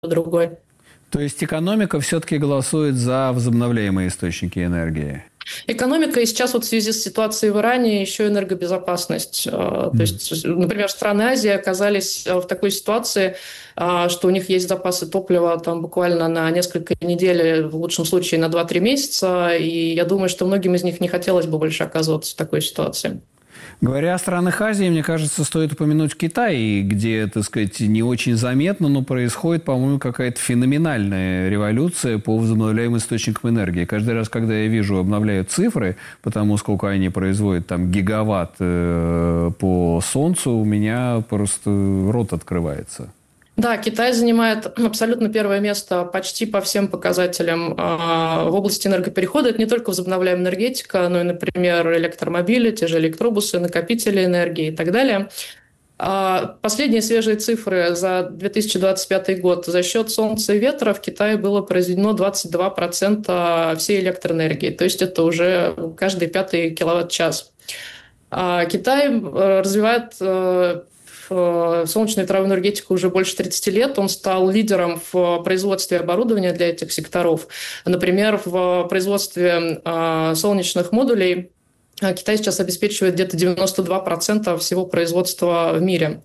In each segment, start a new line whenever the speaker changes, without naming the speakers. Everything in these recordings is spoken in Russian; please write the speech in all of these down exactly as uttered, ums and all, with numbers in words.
другой.
То есть экономика все-таки голосует за возобновляемые источники энергии?
Экономика и сейчас вот в связи с ситуацией в Иране еще энергобезопасность. То есть, например, страны Азии оказались в такой ситуации, что у них есть запасы топлива там буквально на несколько недель, в лучшем случае на два-три месяца. И я думаю, что многим из них не хотелось бы больше оказываться в такой ситуации.
Говоря о странах Азии, мне кажется, стоит упомянуть Китай, где, так сказать, не очень заметно, но происходит, по-моему, какая-то феноменальная революция по возобновляемым источникам энергии. Каждый раз, когда я вижу, обновляют цифры, потому сколько они производят, там, гигаватт э, по Солнцу, у меня просто рот открывается.
Да, Китай занимает абсолютно первое место почти по всем показателям в области энергоперехода. Это не только возобновляемая энергетика, но и, например, электромобили, те же электробусы, накопители энергии и так далее. Последние свежие цифры за две тысячи двадцать пятый год. За счет солнца и ветра в Китае было произведено двадцать два процента всей электроэнергии. То есть это уже каждый пятый киловатт-час. Китай развивает солнечную и ветровую энергетику уже больше тридцати лет. Он стал лидером в производстве оборудования для этих секторов. Например, в производстве солнечных модулей Китай сейчас обеспечивает где-то девяносто два процента всего производства в мире.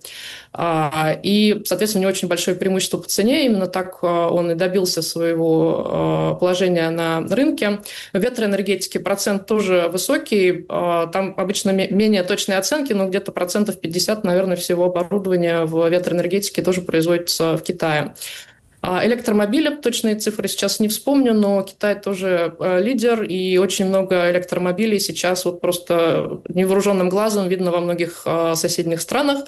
И, соответственно, у него очень большое преимущество по цене. Именно так он и добился своего положения на рынке. В ветроэнергетике процент тоже высокий. Там обычно менее точные оценки, но где-то процентов пятьдесят, наверное, всего оборудования в ветроэнергетике тоже производится в Китае. Электромобили, точные цифры сейчас не вспомню, но Китай тоже лидер, и очень много электромобилей сейчас вот просто невооруженным глазом видно во многих соседних странах.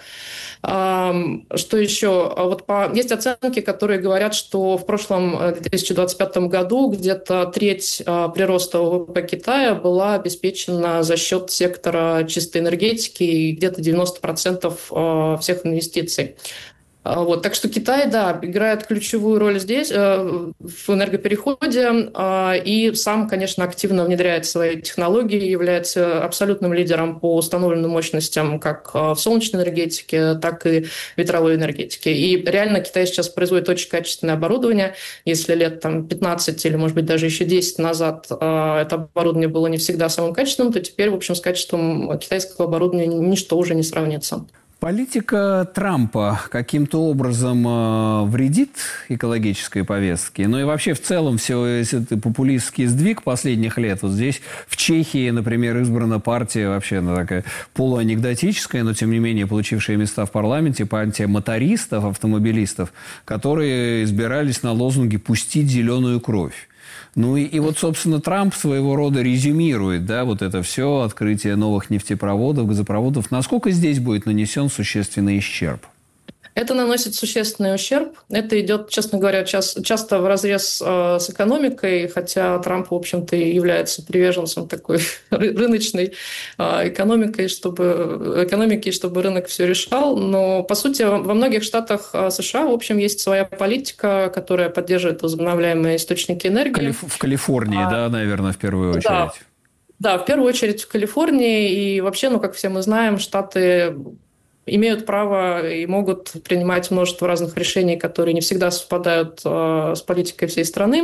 Что еще? Вот по... Есть оценки, которые говорят, что в прошлом две тысячи двадцать пятом году где-то треть прироста ВВП Китая была обеспечена за счет сектора чистой энергетики и где-то девяносто процентов всех инвестиций. Вот, так что Китай, да, играет ключевую роль здесь, э, в энергопереходе, э, и сам, конечно, активно внедряет свои технологии, является абсолютным лидером по установленным мощностям как в солнечной энергетике, так и ветровой энергетике. И реально Китай сейчас производит очень качественное оборудование. Если лет там, пятнадцать или, может быть, даже еще десять назад э, это оборудование было не всегда самым качественным, то теперь, в общем, с качеством китайского оборудования ничто уже не сравнится.
Политика Трампа каким-то образом э, вредит экологической повестке? Ну и вообще в целом все этот популистский сдвиг последних лет. Вот здесь в Чехии, например, избрана партия вообще она такая полуанекдотическая, но тем не менее получившая места в парламенте, партия мотористов, автомобилистов, которые избирались на лозунге «пустить зеленую кровь». Ну и, и вот, собственно, Трамп своего рода резюмирует, да, вот это все, открытие новых нефтепроводов, газопроводов. Насколько здесь будет нанесен существенный ущерб?
Это наносит существенный ущерб. Это идет, честно говоря, часто, часто вразрез э, с экономикой, хотя Трамп, в общем-то, и является приверженцем такой рыночной э, экономикой, чтобы, экономики, чтобы рынок все решал. Но, по сути, во многих штатах США, в общем, есть своя политика, которая поддерживает возобновляемые источники энергии.
В Калифорнии, а, да, наверное, в первую очередь.
Да, да, в первую очередь в Калифорнии. И вообще, ну, как все мы знаем, штаты имеют право и могут принимать множество разных решений, которые не всегда совпадают э, с политикой всей страны.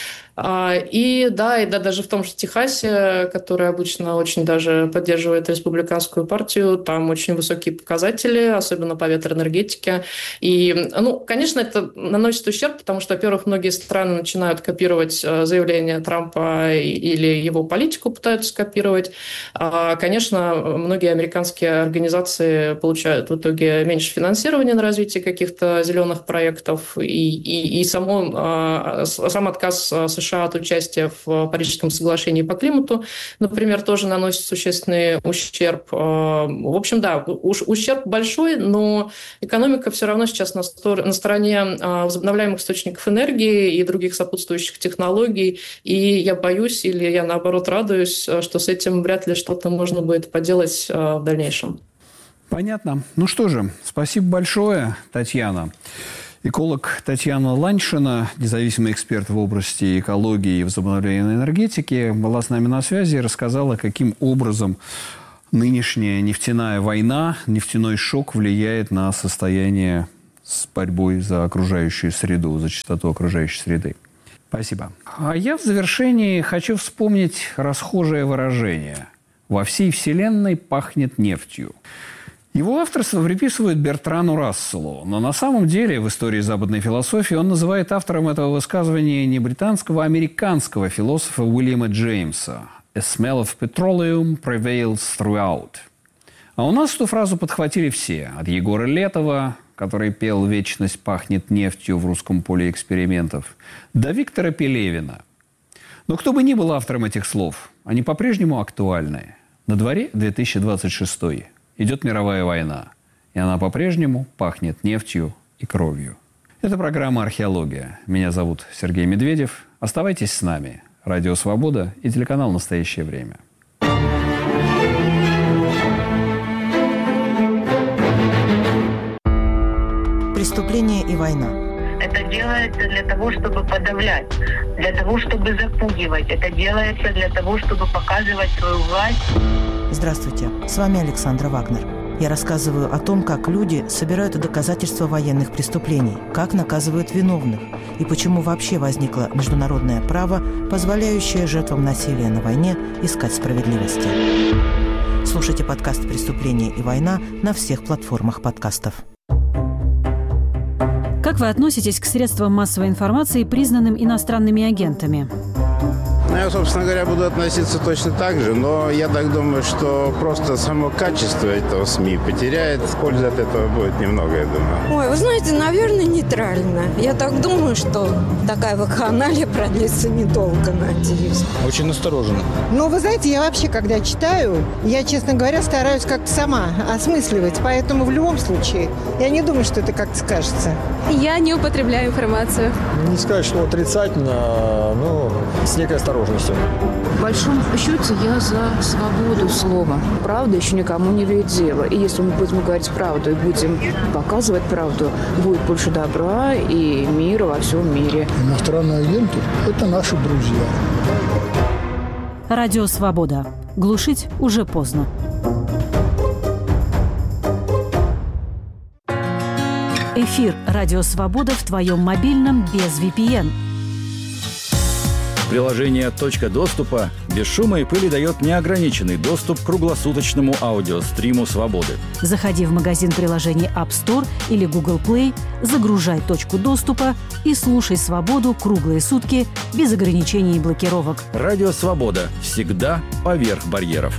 И да, и да, даже в том же Техасе, который обычно очень даже поддерживает республиканскую партию, там очень высокие показатели, особенно по ветроэнергетике. И, ну, конечно, это наносит ущерб, потому что, во-первых, многие страны начинают копировать заявления Трампа или его политику пытаются копировать. Конечно, многие американские организации получают в итоге меньше финансирования на развитие каких-то зеленых проектов, и, и, и само, сам отказ США США от участия в Парижском соглашении по климату, например, тоже наносит существенный ущерб. В общем, да, ущерб большой, но экономика все равно сейчас на стороне возобновляемых источников энергии и других сопутствующих технологий. И я боюсь, или я наоборот радуюсь, что с этим вряд ли что-то можно будет поделать в дальнейшем.
Понятно. Ну что же, спасибо большое, Татьяна. Эколог Татьяна Ланьшина, независимый эксперт в области экологии и возобновляемой энергетики, была с нами на связи и рассказала, каким образом нынешняя нефтяная война, нефтяной шок влияет на состояние с борьбой за окружающую среду, за чистоту окружающей среды. Спасибо. А я в завершении хочу вспомнить расхожее выражение «Во всей вселенной пахнет нефтью». Его авторство приписывают Бертрану Расселу, но на самом деле в истории западной философии он называет автором этого высказывания не британского, а американского философа Уильяма Джеймса «A smell of petroleum prevails throughout». А у нас эту фразу подхватили все, от Егора Летова, который пел «Вечность пахнет нефтью» в «Русском поле экспериментов», до Виктора Пелевина. Но кто бы ни был автором этих слов, они по-прежнему актуальны. На дворе две тысячи двадцать шестой. Идет мировая война, и она по-прежнему пахнет нефтью и кровью. Это программа «Археология». Меня зовут Сергей Медведев. Оставайтесь с нами. Радио «Свобода» и телеканал «Настоящее время».
Преступление и война.
Это делается для того, чтобы подавлять, для того, чтобы запугивать. Это делается для того, чтобы показывать свою власть.
Здравствуйте, с вами Александра Вагнер. Я рассказываю о том, как люди собирают доказательства военных преступлений, как наказывают виновных и почему вообще возникло международное право, позволяющее жертвам насилия на войне искать справедливости. Слушайте подкаст «Преступление и война» на всех платформах подкастов.
Как вы относитесь к средствам массовой информации, признанным иностранными агентами?
Ну, я, собственно говоря, буду относиться точно так же, но я так думаю, что просто само качество этого СМИ потеряет, пользы от этого будет немного, я думаю.
Ой, вы знаете, наверное, нейтрально. Я так думаю, что такая вакханалия продлится недолго, надеюсь.
Очень настороженно.
Ну, вы знаете, я вообще, когда читаю, я, честно говоря, стараюсь как-то сама осмысливать, поэтому в любом случае я не думаю, что это как-то скажется.
Я не употребляю информацию.
Не сказать, что отрицательно, но с некой осторожностью.
В большом счете я за свободу слова. Правда еще никому не вредит дело. И если мы будем говорить правду и будем показывать правду, будет больше добра и мира во всем мире.
Иностранные агенты – это наши друзья.
Радио «Свобода». Глушить уже поздно. Эфир «Радио Свобода» в твоем мобильном без ви пи эн.
Приложение «Точка доступа» без шума и пыли дает неограниченный доступ к круглосуточному аудиостриму «Свободы».
Заходи в магазин приложений App Store или Google Play, загружай «Точку доступа» и слушай «Свободу» круглые сутки без ограничений и блокировок.
Радио «Свобода» всегда поверх барьеров.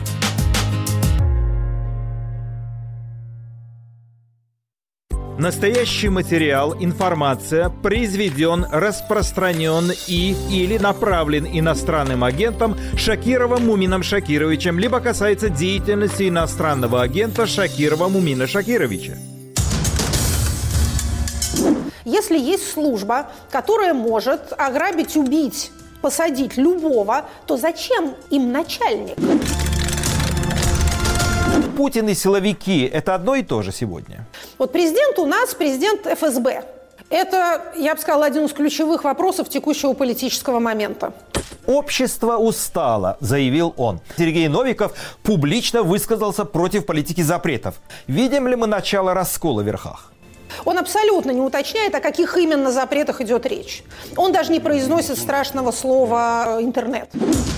Настоящий материал, информация произведен, распространен и или направлен иностранным агентом Шакировым Мумином Шакировичем, либо касается деятельности иностранного агента Шакирова Мумина Шакировича.
Если есть служба, которая может ограбить, убить, посадить любого, то зачем им начальник?
Путин и силовики – это одно и то же сегодня?
Вот президент у нас президент эф эс бэ. Это, я бы сказала, один из ключевых вопросов текущего политического момента.
«Общество устало», – заявил он. Сергей Новиков публично высказался против политики запретов. Видим ли мы начало раскола в верхах?
Он абсолютно не уточняет, о каких именно запретах идет речь. Он даже не произносит страшного слова «интернет».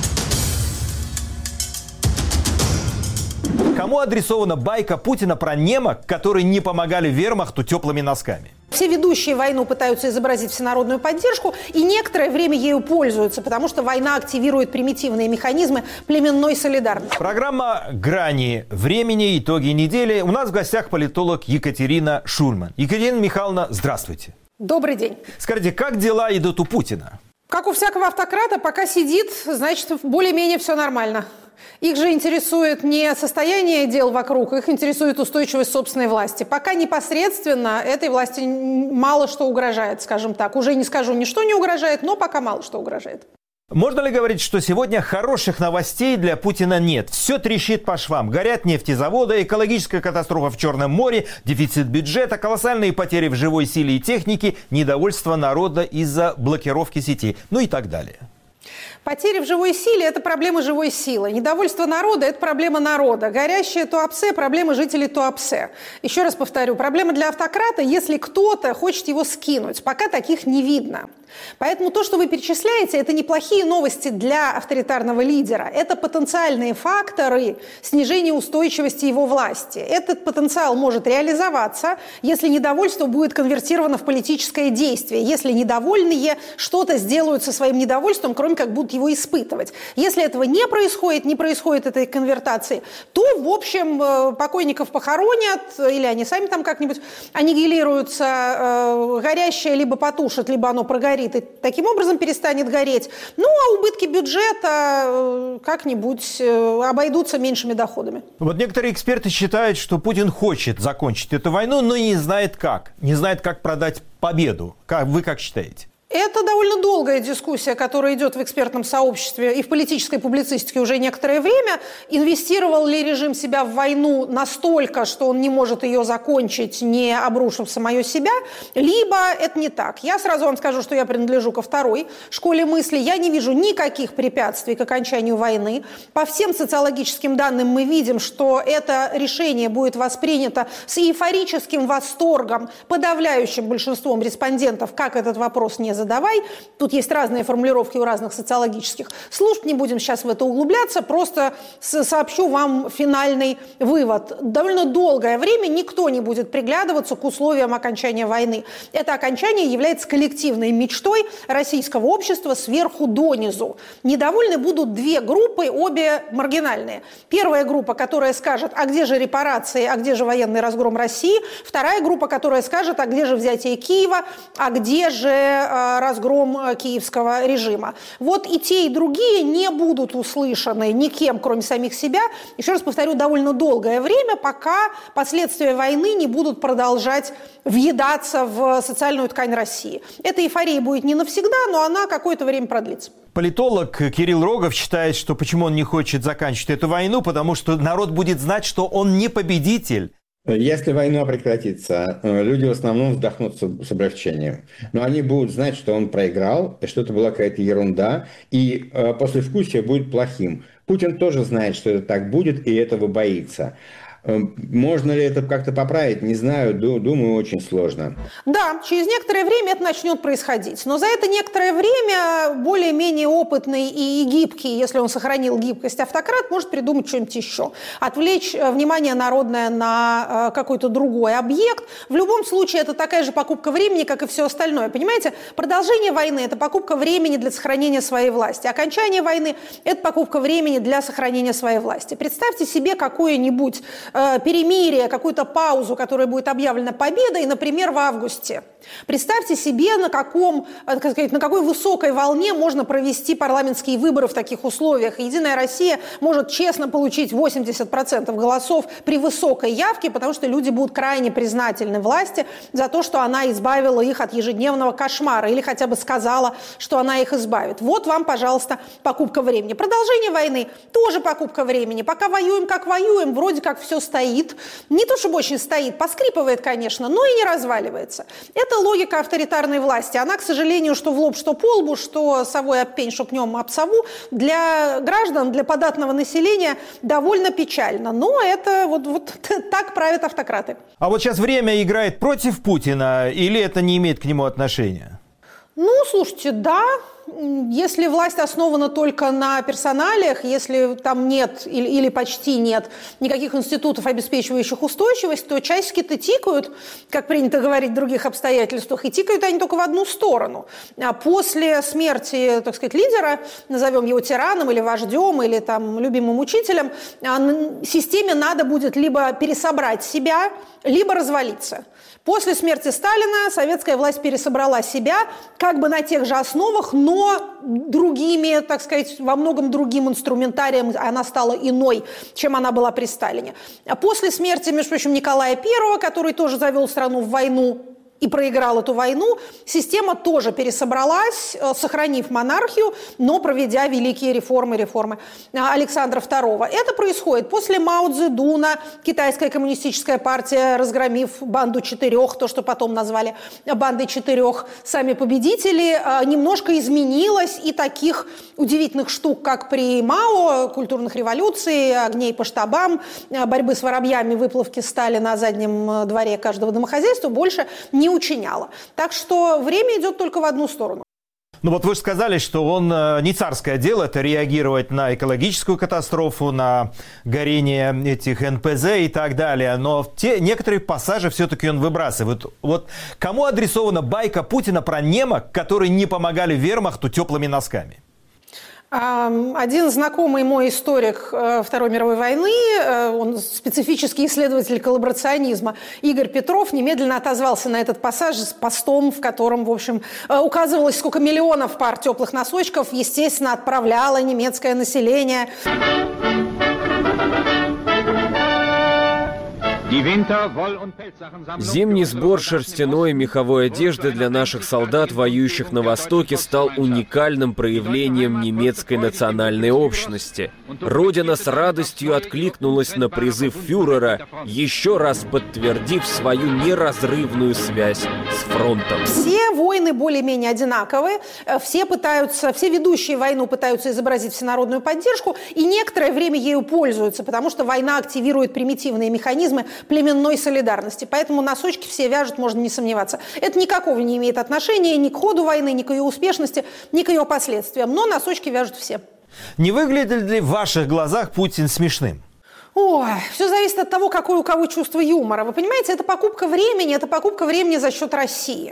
Кому адресована байка Путина про немок, которые не помогали вермахту теплыми носками?
Все ведущие войну пытаются изобразить всенародную поддержку, и некоторое время ею пользуются, потому что война активирует примитивные механизмы племенной солидарности.
Программа «Грани времени. Итоги недели». У нас в гостях политолог Екатерина Шульман. Екатерина Михайловна, здравствуйте.
Добрый день.
Скажите, как дела идут у Путина?
Как у всякого автократа, пока сидит, значит, более-менее все нормально. Их же интересует не состояние дел вокруг, их интересует устойчивость собственной власти. Пока непосредственно этой власти мало что угрожает, скажем так. Уже не скажу, ничто не угрожает, но пока мало что угрожает.
Можно ли говорить, что сегодня хороших новостей для Путина нет? Все трещит по швам. Горят нефтезаводы, экологическая катастрофа в Черном море, дефицит бюджета, колоссальные потери в живой силе и технике, недовольство народа из-за блокировки сети, ну и так далее.
Потери в живой силе – это проблема живой силы. Недовольство народа – это проблема народа. Горящее Туапсе – проблема жителей Туапсе. Еще раз повторю, проблема для автократа, если кто-то хочет его скинуть. Пока таких не видно. Поэтому то, что вы перечисляете, это неплохие новости для авторитарного лидера. Это потенциальные факторы снижения устойчивости его власти. Этот потенциал может реализоваться, если недовольство будет конвертировано в политическое действие, если недовольные что-то сделают со своим недовольством, кроме как будут его испытывать. Если этого не происходит, не происходит этой конвертации, то, в общем, покойников похоронят, или они сами там как-нибудь аннигилируются, горящее либо потушат, либо оно прогорит, и таким образом перестанет гореть. Ну, а убытки бюджета как-нибудь обойдутся меньшими доходами.
Вот некоторые эксперты считают, что Путин хочет закончить эту войну, но не знает как. Не знает, как продать победу. Как, вы как считаете?
Это довольно долгая дискуссия, которая идет в экспертном сообществе и в политической публицистике уже некоторое время. Инвестировал ли режим себя в войну настолько, что он не может ее закончить, не обрушив самое себя, либо это не так. Я сразу вам скажу, что я принадлежу ко второй школе мысли. Я не вижу никаких препятствий к окончанию войны. По всем социологическим данным мы видим, что это решение будет воспринято с эйфорическим восторгом подавляющим большинством респондентов, как этот вопрос не задавай. Тут есть разные формулировки у разных социологических служб. Не будем сейчас в это углубляться. Просто сообщу вам финальный вывод. Довольно долгое время никто не будет приглядываться к условиям окончания войны. Это окончание является коллективной мечтой российского общества сверху донизу. Недовольны будут две группы, обе маргинальные. Первая группа, которая скажет, а где же репарации, а где же военный разгром России? Вторая группа, которая скажет, а где же взятие Киева, а где же разгром киевского режима. Вот и те, и другие не будут услышаны никем, кроме самих себя. Еще раз повторю, довольно долгое время, пока последствия войны не будут продолжать въедаться в социальную ткань России. Эта эйфория будет не навсегда, но она какое-то время продлится.
Политолог Кирилл Рогов считает, что почему он не хочет заканчивать эту войну, потому что народ будет знать, что он не победитель.
Если война прекратится, люди в основном вздохнут с облегчением. Но они будут знать, что он проиграл, что это была какая-то ерунда, и послевкусие будет плохим. Путин тоже знает, что это так будет, и этого боится. Можно ли это как-то поправить? Не знаю, думаю, очень сложно.
Да, через некоторое время это начнет происходить. Но за это некоторое время более-менее опытный и гибкий, если он сохранил гибкость, автократ может придумать что-нибудь еще. Отвлечь внимание народное на какой-то другой объект. В любом случае, это такая же покупка времени, как и все остальное. Понимаете, продолжение войны – это покупка времени для сохранения своей власти. Окончание войны – это покупка времени для сохранения своей власти. Представьте себе какое-нибудь перемирие, какую-то паузу, которая будет объявлена победой, например, в августе. Представьте себе, на, каком, как сказать, на какой высокой волне можно провести парламентские выборы в таких условиях. Единая Россия может честно получить восемьдесят процентов голосов при высокой явке, потому что люди будут крайне признательны власти за то, что она избавила их от ежедневного кошмара или хотя бы сказала, что она их избавит. Вот вам, пожалуйста, покупка времени. Продолжение войны – тоже покупка времени. Пока воюем, как воюем, вроде как все стоит. Не то, чтобы очень стоит, поскрипывает, конечно, но и не разваливается. Это логика авторитарной власти. Она, к сожалению, что в лоб, что по лбу, что совой об пень, что пнем об сову, для граждан, для податного населения довольно печально. Но это вот, вот так правят автократы.
А вот сейчас время играет против Путина или это не имеет к нему отношения?
Ну, слушайте, да. Если власть основана только на персоналиях, если там нет или, или почти нет никаких институтов, обеспечивающих устойчивость, то часики-то тикают, как принято говорить в других обстоятельствах, и тикают они только в одну сторону. А после смерти, так сказать, лидера, назовем его тираном или вождем, или там любимым учителем, системе надо будет либо пересобрать себя, либо развалиться. После смерти Сталина советская власть пересобрала себя как бы на тех же основах, но другими, так сказать, во многом другим инструментарием она стала иной, чем она была при Сталине. А после смерти, между прочим, Николая Первого, который тоже завел страну в войну, и проиграл эту войну, система тоже пересобралась, сохранив монархию, но проведя великие реформы, реформы Александра второго. Это происходит после Мао Цзэдуна, Китайская коммунистическая партия, разгромив банду четырех, то, что потом назвали бандой четырех, сами победители, немножко изменилось, и таких удивительных штук, как при Мао, культурных революций, огней по штабам, борьбы с воробьями, выплавки стали на заднем дворе каждого домохозяйства, больше не учиняла. Так что время идет только в одну сторону.
Ну вот вы же сказали, что он не царское дело, это реагировать на экологическую катастрофу, на горение этих эн пэ зэ и так далее. Но те некоторые пассажи все-таки он выбрасывает. Вот кому адресована байка Путина про немок, которые не помогали вермахту теплыми носками?
Один знакомый мой историк Второй мировой войны, он специфический исследователь коллаборационизма, Игорь Петров, немедленно отозвался на этот пассаж с постом, в котором, в общем, указывалось, сколько миллионов пар теплых носочков, естественно, отправляло немецкое население.
Зимний сбор шерстяной и меховой одежды для наших солдат, воюющих на Востоке, стал уникальным проявлением немецкой национальной общности. Родина с радостью откликнулась на призыв фюрера, еще раз подтвердив свою неразрывную связь с фронтом.
Все войны более-менее одинаковые, все пытаются, все ведущие войну пытаются изобразить всенародную поддержку, и некоторое время ею пользуются, потому что война активирует примитивные механизмы племенной солидарности. Поэтому носочки все вяжут, можно не сомневаться. Это никакого не имеет отношения ни к ходу войны, ни к ее успешности, ни к ее последствиям. Но носочки вяжут все.
Не выглядит ли в ваших глазах Путин смешным?
Ой, все зависит от того, какое у кого чувство юмора. Вы понимаете, это покупка времени, это покупка времени за счет России.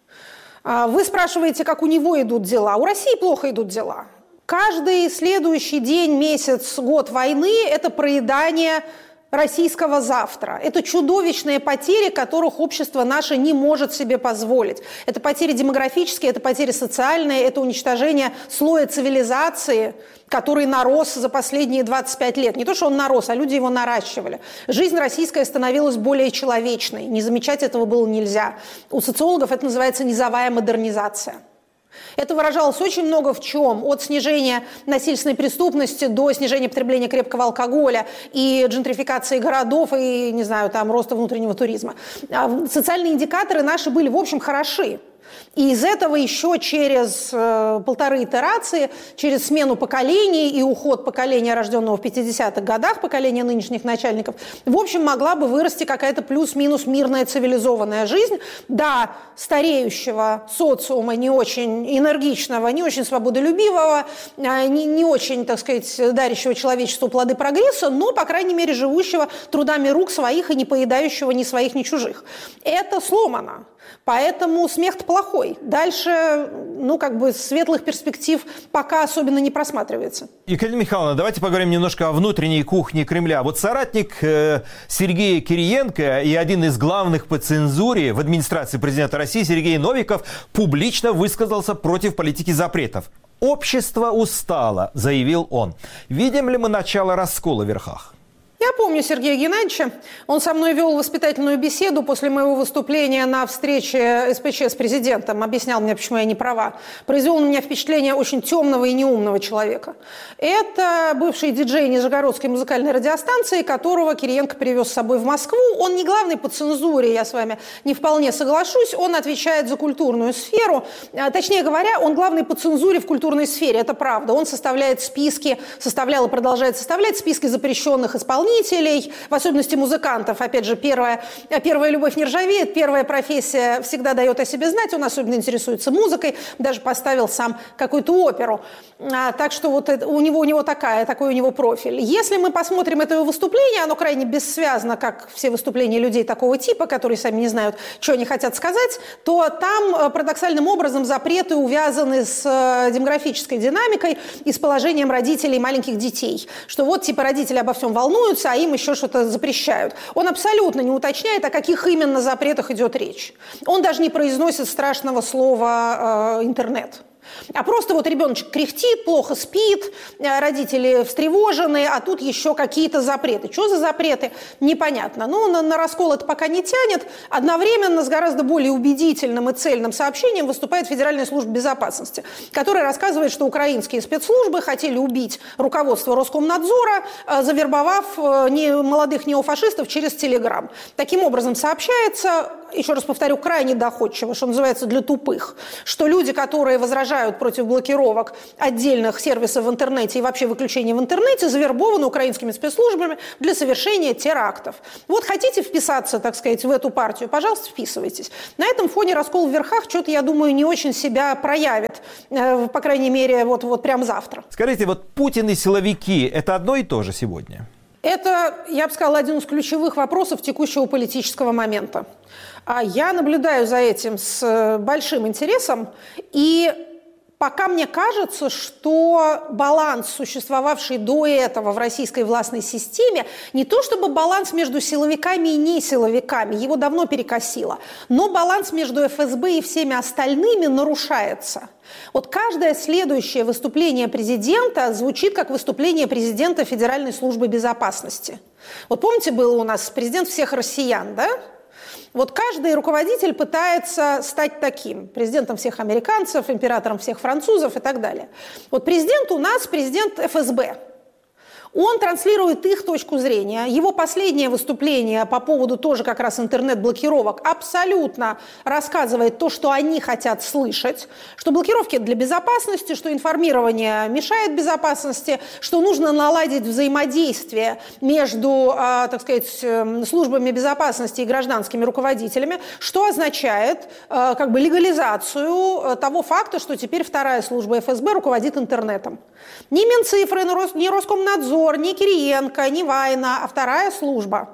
Вы спрашиваете, как у него идут дела. У России плохо идут дела. Каждый следующий день, месяц, год войны – это проедание российского завтра. Это чудовищные потери, которых общество наше не может себе позволить. Это потери демографические, это потери социальные, это уничтожение слоя цивилизации, который нарос за последние двадцать пять лет. Не то, что он нарос, а люди его наращивали. Жизнь российская становилась более человечной. Не замечать этого было нельзя. У социологов это называется низовая модернизация. Это выражалось очень много в чем. От снижения насильственной преступности до снижения потребления крепкого алкоголя и джентрификации городов и, не знаю, там, роста внутреннего туризма. Социальные индикаторы наши были, в общем, хороши. И из этого еще через э, полторы итерации, через смену поколений и уход поколения, рожденного в пятидесятых годах, поколения нынешних начальников, в общем, могла бы вырасти какая-то плюс-минус мирная цивилизованная жизнь. Да, стареющего социума, не очень энергичного, не очень свободолюбивого, не, не очень, так сказать, дарящего человечеству плоды прогресса, но, по крайней мере, живущего трудами рук своих и не поедающего ни своих, ни чужих. Это сломано. Поэтому смех-то плохой. Дальше, ну, как бы, светлых перспектив пока особенно не просматривается.
Екатерина Михайловна, давайте поговорим немножко о внутренней кухне Кремля. Вот соратник э, Сергея Кириенко и один из главных по цензуре в администрации президента России Сергей Новиков публично высказался против политики запретов. «Общество устало», заявил он. Видим ли мы начало раскола в верхах?
Я помню Сергея Геннадьевича. Он со мной вел воспитательную беседу после моего выступления на встрече эс пэ че с президентом. Объяснял мне, почему я не права. Произвел на меня впечатление очень темного и неумного человека. Это бывший диджей Нижегородской музыкальной радиостанции, которого Кириенко привез с собой в Москву. Он не главный по цензуре, я с вами не вполне соглашусь. Он отвечает за культурную сферу. Точнее говоря, он главный по цензуре в культурной сфере. Это правда. Он составляет списки, составлял и продолжает составлять списки запрещенных исполнителей, в особенности музыкантов. Опять же, первая, первая любовь не ржавеет, первая профессия всегда дает о себе знать. Он особенно интересуется музыкой, даже поставил сам какую-то оперу. А, так что вот это, у него, у него такая, такой у него профиль. Если мы посмотрим это его выступление, оно крайне бессвязно, как все выступления людей такого типа, которые сами не знают, что они хотят сказать, то там парадоксальным образом запреты увязаны с демографической динамикой и с положением родителей маленьких детей. Что вот типа родители обо всем волнуются, а им еще что-то запрещают. Он абсолютно не уточняет, о каких именно запретах идет речь. Он даже не произносит страшного слова э, «интернет». А просто вот ребеночек кряхтит, плохо спит, родители встревожены, а тут еще какие-то запреты. Что за запреты? Непонятно. Ну, на, на раскол это пока не тянет. Одновременно с гораздо более убедительным и цельным сообщением выступает Федеральная служба безопасности, которая рассказывает, что украинские спецслужбы хотели убить руководство Роскомнадзора, завербовав молодых неофашистов через Телеграм. Таким образом, сообщается, еще раз повторю, крайне доходчиво, что называется, для тупых, что люди, которые возражают против блокировок отдельных сервисов в интернете и вообще выключения в интернете, завербованы украинскими спецслужбами для совершения терактов. Вот хотите вписаться, так сказать, в эту партию, пожалуйста, вписывайтесь. На этом фоне раскол в верхах что-то, я думаю, не очень себя проявит, по крайней мере, вот, вот прям завтра.
Скажите, вот Путин и силовики – это одно и то же сегодня?
Это, я бы сказала, один из ключевых вопросов текущего политического момента. Я наблюдаю за этим с большим интересом, и пока мне кажется, что баланс, существовавший до этого в российской властной системе, не то чтобы баланс между силовиками и несиловиками, его давно перекосило, но баланс между эф эс бэ и всеми остальными нарушается. Вот каждое следующее выступление президента звучит как выступление президента Федеральной службы безопасности. Вот помните, был у нас президент всех россиян, да? Вот каждый руководитель пытается стать таким. Президентом всех американцев, императором всех французов и так далее. Вот президент у нас президент эф эс бэ. Он транслирует их точку зрения. Его последнее выступление по поводу тоже как раз интернет-блокировок абсолютно рассказывает то, что они хотят слышать, что блокировки для безопасности, что информирование мешает безопасности, что нужно наладить взаимодействие между, так сказать, службами безопасности и гражданскими руководителями, что означает как бы легализацию того факта, что теперь вторая служба эф эс бэ руководит интернетом. Ни Минцифры, ни Роскомнадзор, ни Кириенко, ни Вайна, а вторая служба.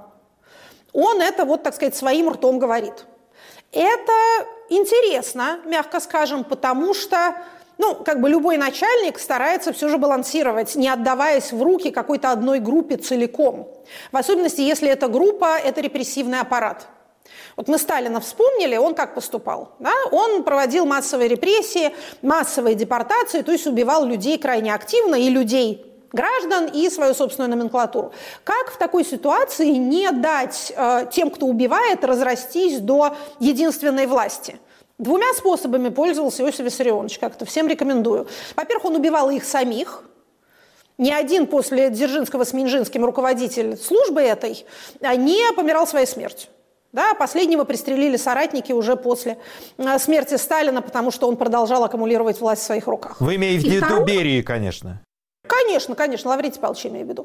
Он это, вот, так сказать, своим ртом говорит. Это интересно, мягко скажем, потому что, ну, как бы любой начальник старается все же балансировать, не отдаваясь в руки какой-то одной группе целиком. В особенности, если эта группа – это репрессивный аппарат. Вот мы Сталина вспомнили, он как поступал? Да? Он проводил массовые репрессии, массовые депортации, то есть убивал людей крайне активно, и людей, граждан, и свою собственную номенклатуру. Как в такой ситуации не дать э, тем, кто убивает, разрастись до единственной власти? Двумя способами пользовался Иосиф Виссарионович, как-то всем рекомендую. Во-первых, он убивал их самих. Ни один после Дзержинского с Минжинским руководитель службы этой не помирал своей смертью. Да, последнего пристрелили соратники уже после смерти Сталина, потому что он продолжал аккумулировать власть в своих руках.
Вы имеете в виду Берии, конечно.
Конечно, конечно, Лаврентий Павлович имею в виду.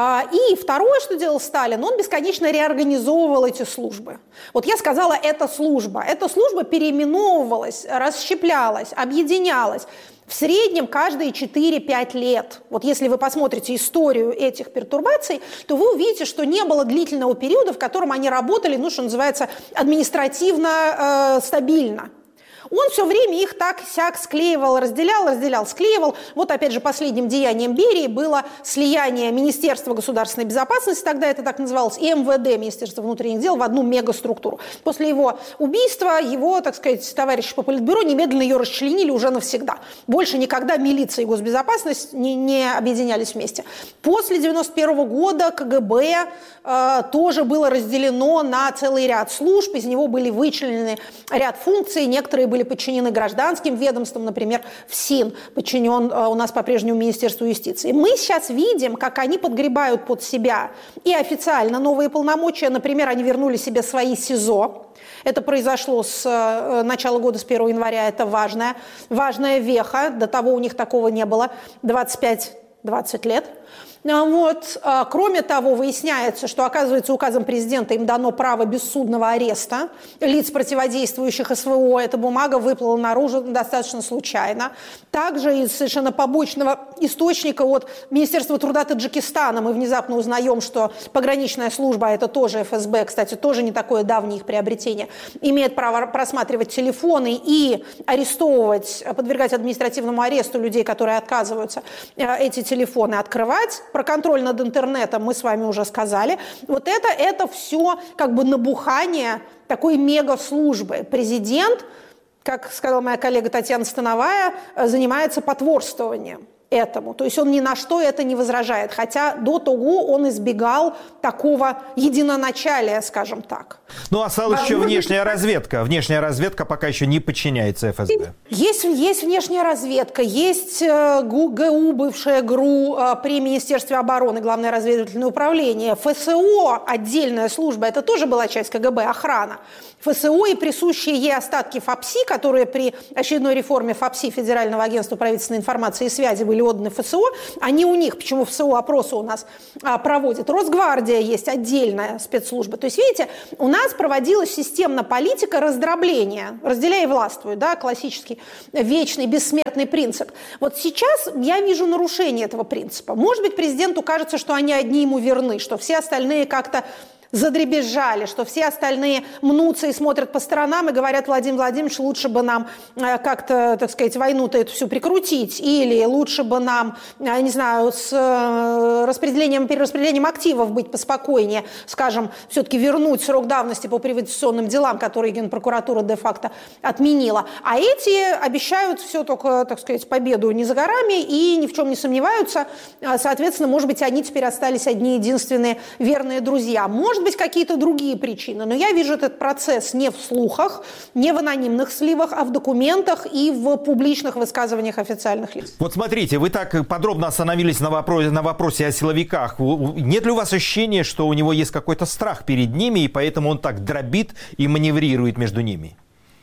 И второе, что делал Сталин, он бесконечно реорганизовывал эти службы. Вот я сказала, это служба. Эта служба переименовывалась, расщеплялась, объединялась. В среднем каждые четыре-пять лет. Вот если вы посмотрите историю этих пертурбаций, то вы увидите, что не было длительного периода, в котором они работали, ну, что называется, административно э, стабильно. Он все время их так-сяк склеивал, разделял, разделял, склеивал. Вот опять же последним деянием Берии было слияние Министерства государственной безопасности, тогда это так называлось, и эм вэ дэ, Министерство внутренних дел, в одну мегаструктуру. После его убийства его, так сказать, товарищи по политбюро немедленно ее расчленили уже навсегда. Больше никогда милиция и госбезопасность не, не объединялись вместе. После девяносто первого года ка гэ бэ э, тоже было разделено на целый ряд служб, из него были вычленены ряд функций, некоторые были подчинены гражданским ведомствам, например, ФСИН подчинен у нас по-прежнему Министерству юстиции. Мы сейчас видим, как они подгребают под себя и официально новые полномочия. Например, они вернули себе свои СИЗО. Это произошло с начала года, с первого января. Это важная, важная веха. До того у них такого не было. двадцать пять двадцать лет. Вот. Кроме того, выясняется, что, оказывается, указом президента им дано право бессудного ареста лиц, противодействующих эс вэ о. Эта бумага выплыла наружу достаточно случайно. Также из совершенно побочного источника от Министерства труда Таджикистана мы внезапно узнаем, что пограничная служба, а это тоже эф эс бэ, кстати, тоже не такое давнее их приобретение, имеет право просматривать телефоны и арестовывать, подвергать административному аресту людей, которые отказываются эти телефоны открывать. Про контроль над интернетом мы с вами уже сказали. Вот это, это все как бы набухание такой мегаслужбы. Президент как сказала моя коллега Татьяна Становая, занимается потворствованием этому. То есть он ни на что это не возражает. Хотя до того он избегал такого единоначалия, скажем так.
Ну, осталась еще внешняя разведка. Внешняя разведка пока еще не подчиняется эф эс бэ.
Есть, есть внешняя разведка, есть ГУ, бывшая ГРУ при Министерстве обороны, Главное разведывательное управление, эф эс о, отдельная служба, это тоже была часть ка гэ бэ, охрана. эф эс о и присущие ей остатки ФАПСИ, которые при очередной реформе ФАПСИ, Федерального агентства правительственной информации и связи, были отданы эф эс о, они у них, почему эф эс о опросы у нас а, проводит. Росгвардия есть отдельная спецслужба. То есть, видите, у нас проводилась системная политика раздробления, разделяй и властвуй, да, классический вечный бессмертный принцип. Вот сейчас я вижу нарушение этого принципа. Может быть, президенту кажется, что они одни ему верны, что все остальные как-то задребезжали, что все остальные мнутся и смотрят по сторонам и говорят: Владимир Владимирович, лучше бы нам как-то, так сказать, войну-то эту всю прикрутить, или лучше бы нам, я не знаю, с распределением, перераспределением активов быть поспокойнее, скажем, все-таки вернуть срок давности по приватизационным делам, которые Генпрокуратура де-факто отменила. А эти обещают все только, так сказать, победу не за горами и ни в чем не сомневаются. Соответственно, может быть, они теперь остались одни единственные верные друзья. Может быть, какие-то другие причины, но я вижу этот процесс не в слухах, не в анонимных сливах, а в документах и в публичных высказываниях официальных лиц.
Вот смотрите, вы так подробно остановились на вопросе, на вопросе о силовиках. Нет ли у вас ощущения, что у него есть какой-то страх перед ними, и поэтому он так дробит и маневрирует между ними?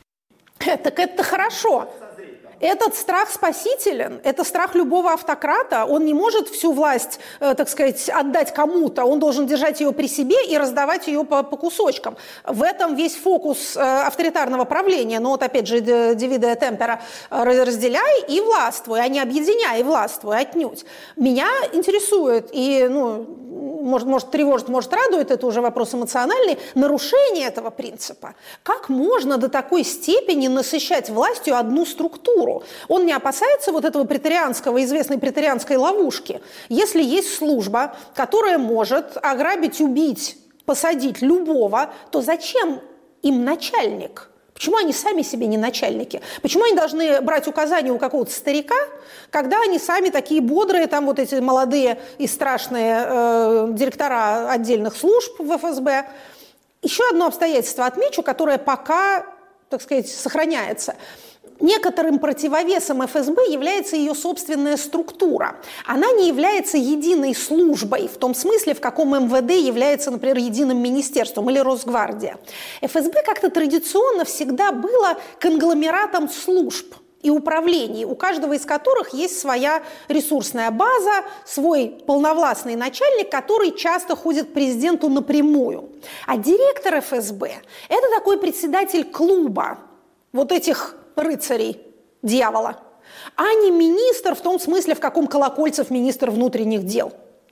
Так это хорошо. Этот страх спасителен, это страх любого автократа. Он не может всю власть, э, так сказать, отдать кому-то. Он должен держать ее при себе и раздавать ее по, по кусочкам. В этом весь фокус э, авторитарного правления. Но вот опять же, divide et impera, разделяй и властвуй, а не объединяй и властвуй отнюдь. Меня интересует, и, ну, может, может тревожит, может радует, это уже вопрос эмоциональный, нарушение этого принципа. Как можно до такой степени насыщать властью одну структуру? Он не опасается вот этого преторианского, известной преторианской ловушки. Если есть служба, которая может ограбить, убить, посадить любого, то зачем им начальник? Почему они сами себе не начальники? Почему они должны брать указания у какого-то старика, когда они сами такие бодрые, там вот эти молодые и страшные э, директора отдельных служб в эф эс бэ? Еще одно обстоятельство отмечу, которое пока, так сказать, сохраняется. Некоторым противовесом эф эс бэ является ее собственная структура. Она не является единой службой, в том смысле, в каком эм вэ дэ является, например, единым министерством или Росгвардия. эф эс бэ как-то традиционно всегда было конгломератом служб и управлений, у каждого из которых есть своя ресурсная база, свой полновластный начальник, который часто ходит к президенту напрямую. А директор эф эс бэ – это такой председатель клуба вот этих рыцарей дьявола, а не министр в том смысле, в каком Колокольцев министр внутренних дел.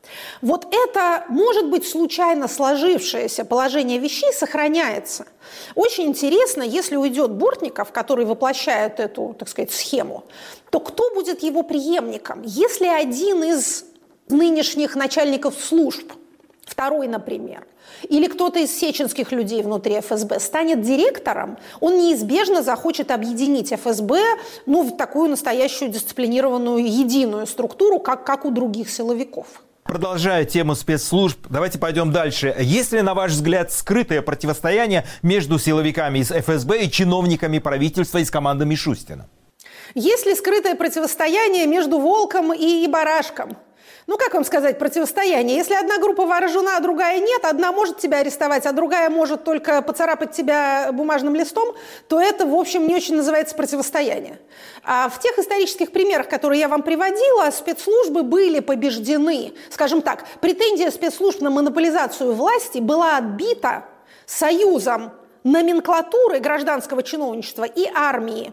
Вот это, может быть, случайно сложившееся положение вещей сохраняется. Очень интересно, если уйдет Бортников, который воплощает эту, так сказать, схему, то кто будет его преемником? Если один из нынешних начальников служб, второй, например, или кто-то из сеченских людей внутри эф эс бэ станет директором, он неизбежно захочет объединить эф эс бэ, ну, в такую настоящую дисциплинированную единую структуру, как, как у других силовиков.
Продолжая тему спецслужб, давайте пойдем дальше. Есть ли, на ваш взгляд, скрытое противостояние между силовиками из эф эс бэ и чиновниками правительства из команды Мишустина?
Есть ли скрытое противостояние между волком и барашком? Ну, как вам сказать, противостояние? Если одна группа вооружена, а другая нет, одна может тебя арестовать, а другая может только поцарапать тебя бумажным листом, то это, в общем, не очень называется противостояние. А в тех исторических примерах, которые я вам приводила, спецслужбы были побеждены. Скажем так, претензия спецслужб на монополизацию власти была отбита союзом номенклатуры гражданского чиновничества и армии.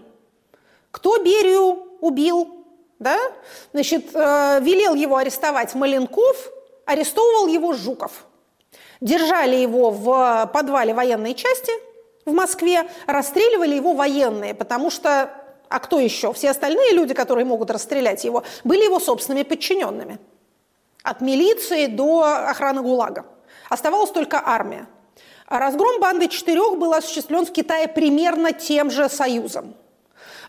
Кто Берию убил? Да? Значит, э, велел его арестовать Маленков, арестовывал его Жуков. Держали его в подвале военной части в Москве, расстреливали его военные, потому что, а кто еще? Все остальные люди, которые могут расстрелять его, были его собственными подчиненными. От милиции до охраны ГУЛАГа. Оставалась только армия. А разгром банды четырех был осуществлен в Китае примерно тем же союзом.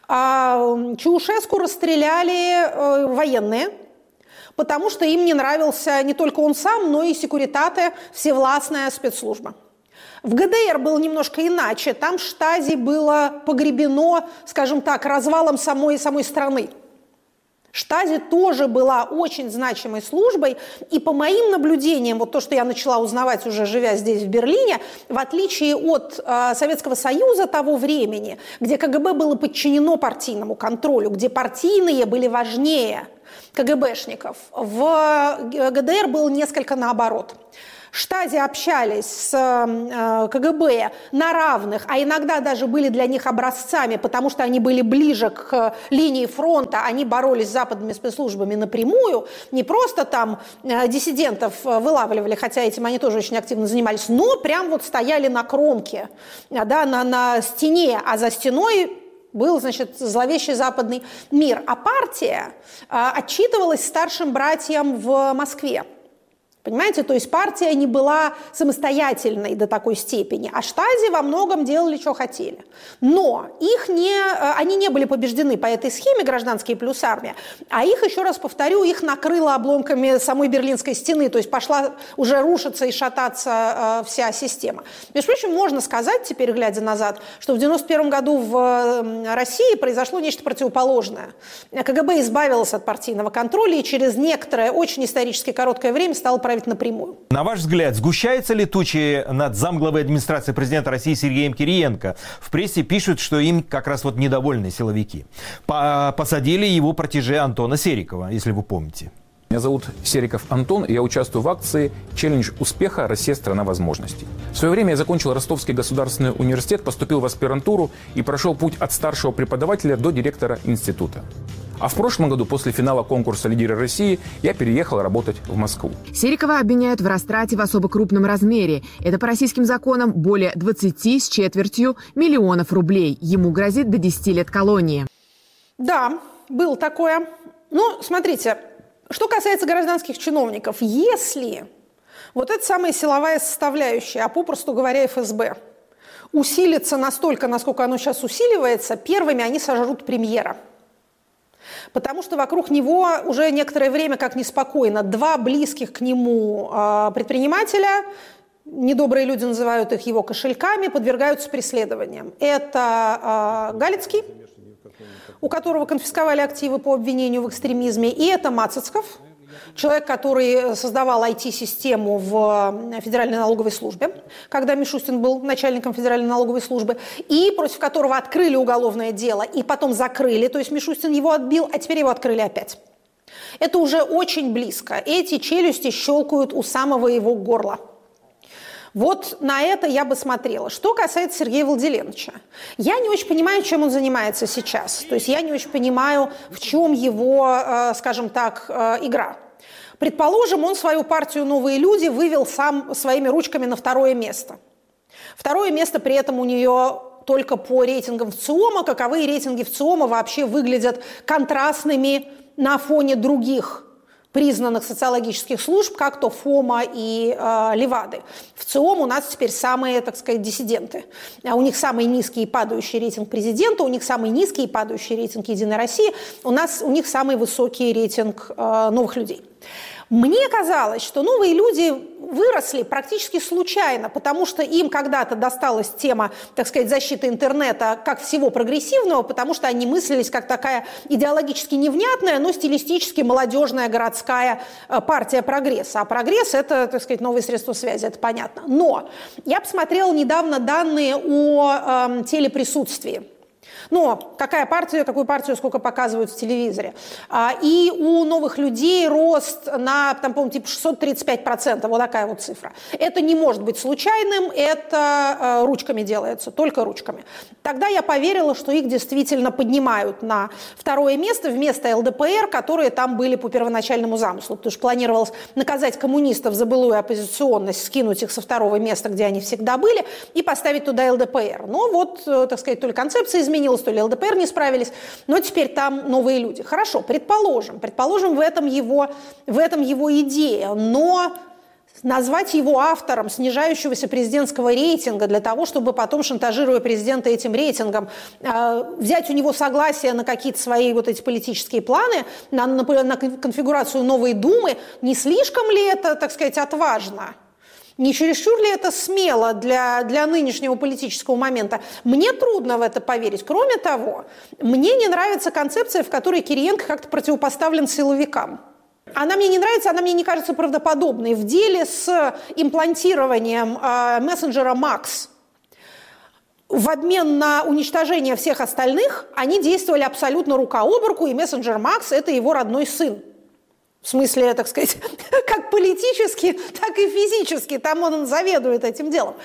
А Чаушеску расстреляли военные, потому что им не нравился не только он сам, но и секуритате, всевластная спецслужба. В ГДР было немножко иначе. Там Штази было погребено, скажем так, развалом самой, самой страны. Штази тоже была очень значимой службой, и по моим наблюдениям, вот то, что я начала узнавать уже живя здесь, в Берлине, в отличие от э, Советского Союза того времени, где КГБ было подчинено партийному контролю, где партийные были важнее КГБшников, в ГДР было несколько наоборот. Штази общались с э, КГБ на равных, а иногда даже были для них образцами, потому что они были ближе к линии фронта, они боролись с западными спецслужбами напрямую, не просто там э, диссидентов вылавливали, хотя этим они тоже очень активно занимались, но прям вот стояли на кромке, да, на, на стене, а за стеной был, значит, зловещий западный мир. А партия э, отчитывалась старшим братьям в Москве. Понимаете, то есть партия не была самостоятельной до такой степени, а Штази во многом делали, что хотели. Но их не, они не были побеждены по этой схеме гражданские плюс армия, а их, еще раз повторю, их накрыло обломками самой Берлинской стены, то есть пошла уже рушиться и шататься э, вся система. Между прочим, можно сказать, теперь глядя назад, что в девяносто первом году в России произошло нечто противоположное. КГБ избавилась от партийного контроля и через некоторое, очень исторически короткое время стало править напрямую. На ваш взгляд, сгущаются ли тучи над замглавой администрации президента России Сергеем Кириенко? В прессе пишут, что им как раз вот недовольны силовики. Посадили его протеже Антона Серикова, если вы помните.
Меня зовут Сериков Антон, и я участвую в акции «Челлендж успеха. Россия – страна возможностей». В свое время я закончил Ростовский государственный университет, поступил в аспирантуру и прошел путь от старшего преподавателя до директора института. А в прошлом году, после финала конкурса «Лидеры России», я переехал работать в Москву.
Серикова обвиняют в растрате в особо крупном размере. Это по российским законам более двадцати с четвертью миллионов рублей. Ему грозит до десяти лет колонии.
Да, было такое. Ну, смотрите, что касается гражданских чиновников, если вот эта самая силовая составляющая, а попросту говоря эф эс бэ, усилится настолько, насколько оно сейчас усиливается, первыми они сожрут премьера. Потому что вокруг него уже некоторое время как неспокойно. Два близких к нему э, предпринимателя, недобрые люди называют их его кошельками, подвергаются преследованиям. Это э, Галицкий, у которого конфисковали активы по обвинению в экстремизме, и это Мацицков, человек, который создавал ай ти-систему в Федеральной налоговой службе, когда Мишустин был начальником Федеральной налоговой службы, и против которого открыли уголовное дело, и потом закрыли, то есть Мишустин его отбил, а теперь его открыли опять. Это уже очень близко. Эти челюсти щелкают у самого его горла. Вот на это я бы смотрела. Что касается Сергея Владиленовича, я не очень понимаю, чем он занимается сейчас. То есть я не очень понимаю, в чем его, скажем так, игра. Предположим, он свою партию «Новые люди» вывел сам своими ручками на второе место. Второе место при этом у нее только по рейтингам ВЦИОМа. Каковые рейтинги ВЦИОМа вообще выглядят контрастными на фоне других признанных социологических служб, как то ФОМА и э, Левады. В ЦИОМ у нас теперь самые, так сказать, диссиденты. У них самый низкий и падающий рейтинг президента, у них самый низкий и падающий рейтинг «Единой России», у нас у них самый высокий рейтинг э, новых людей. Мне казалось, что новые люди выросли практически случайно, потому что им когда-то досталась тема, так сказать, защиты интернета как всего прогрессивного, потому что они мыслились как такая идеологически невнятная, но стилистически молодежная городская партия прогресса. А прогресс – это, так сказать, новые средства связи, это понятно. Но я посмотрела недавно данные о э, телеприсутствии. Но какая партия, какую партию сколько показывают в телевизоре. И у новых людей рост на, там, по-моему, типа шестьсот тридцать пять процентов, вот такая вот цифра. Это не может быть случайным, это ручками делается, только ручками. Тогда я поверила, что их действительно поднимают на второе место вместо эл дэ пэ эр, которые там были по первоначальному замыслу, потому что планировалось наказать коммунистов за былую оппозиционность, скинуть их со второго места, где они всегда были, и поставить туда эл дэ пэ эр. Но вот, так сказать, то ли концепция изменилась, то ли эл дэ пэ эр не справились, но теперь там новые люди. Хорошо, предположим, предположим, в этом его, в этом его идея, но назвать его автором снижающегося президентского рейтинга для того, чтобы потом, шантажируя президента этим рейтингом, взять у него согласие на какие-то свои вот эти политические планы, на, на, на конфигурацию новой Думы, не слишком ли это, так сказать, отважно? Не чересчур ли это смело для, для нынешнего политического момента? Мне трудно в это поверить. Кроме того, мне не нравится концепция, в которой Кириенко как-то противопоставлен силовикам. Она мне не нравится, она мне не кажется правдоподобной. В деле с имплантированием э, мессенджера Макс в обмен на уничтожение всех остальных они действовали абсолютно рука об руку, и мессенджер Макс – это его родной сын. В смысле, так сказать, как политически, так и физически. Там он заведует этим делом.